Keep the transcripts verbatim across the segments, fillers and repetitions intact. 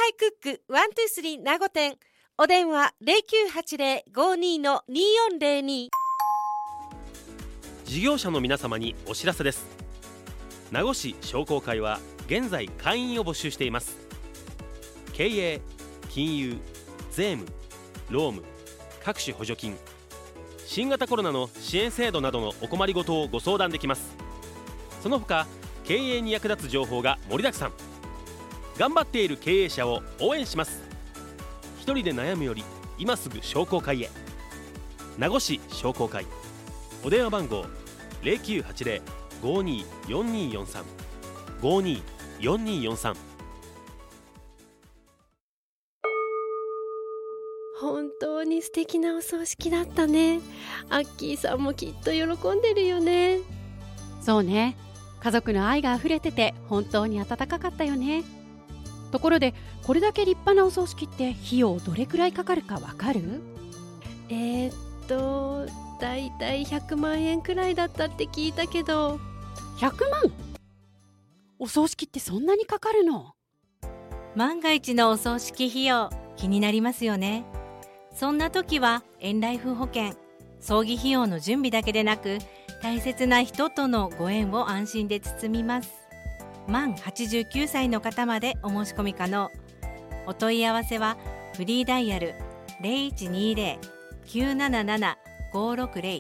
ハイクックワンツースリー名護店、お電話 ゼロきゅうはちゼロ ごにー にーよんゼロに。 事業者の皆様にお知らせです。名護市商工会は現在会員を募集しています。経営、金融、税務、労務、各種補助金、新型コロナの支援制度などのお困りごとをご相談できます。その他経営に役立つ情報が盛りだくさん。頑張っている経営者を応援します。一人で悩むより今すぐ商工会へ。名護市商工会、お電話番号 ゼロきゅうはちゼロ ごにー よんにーよんさん ごにー よんにーよんさん。 本当に素敵なお葬式だったね。アッキーさんもきっと喜んでるよね。 そうね、家族の愛があふれてて本当に温かかったよね。ところでこれだけ立派なお葬式って費用どれくらいかかるかわかる？ えー、っとだいたいひゃくまんえんくらいだったって聞いたけど。 ひゃくまん？お葬式ってそんなにかかるの？ 万が一のお葬式費用気になりますよね。そんな時はエンライフ保険、葬儀費用の準備だけでなく大切な人とのご縁を安心で包みます。満はちじゅうきゅうさいの方までお申し込み可能。お問い合わせはフリーダイヤル ゼロいちにゼロ きゅうなななな ごろくゼ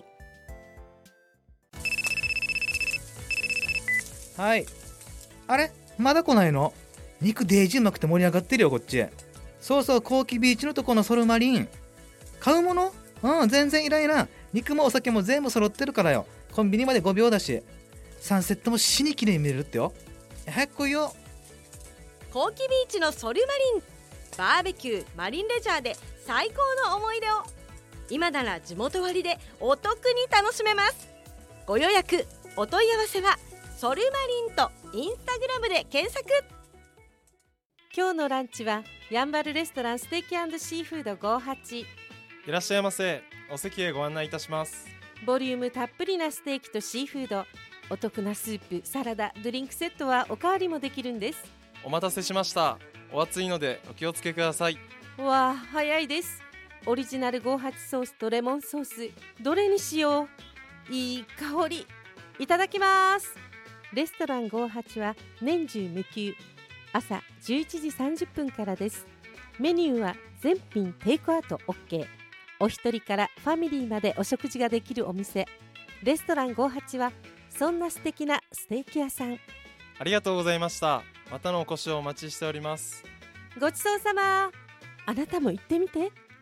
ロ。 はい。あれまだ来ないの？肉デージうまくて盛り上がってるよこっち。そうそう、コウキビーチのとこのソルマリン買うもの？うん、全然いらんいらん。肉もお酒も全部揃ってるからよ。コンビニまでごびょうだし、サンセットも死に綺麗に見れるってよ。早く来いよ。 コウキビーチのソルマリン、バーベキュー、マリンレジャーで最高の思い出を。今なら地元割でお得に楽しめます。ご予約お問い合わせはソルマリンとインスタグラムで検索。今日のランチはやんばるレストランステーキ&シーフードごじゅうはち。 いらっしゃいませ。お席へご案内いたします。 ボリュームたっぷりなステーキとシーフード、お得なスープ、サラダ、ドリンクセットはおかわりもできるんです。 お待たせしました。お熱いのでお気をつけください。 わあ、早いです。オリジナルごじゅうはちソースとレモンソース、どれにしよう。いい香り。いただきます。レストランごじゅうはちは年中無休、朝じゅういちじさんじゅっぷんからです。メニューは全品テイクアウト OK。 お一人からファミリーまでお食事ができるお店。レストランごじゅうはちはそんな素敵なステーキ屋さん。 ありがとうございました。またのお越しをお待ちしております。 ごちそうさま。あなたも行ってみて。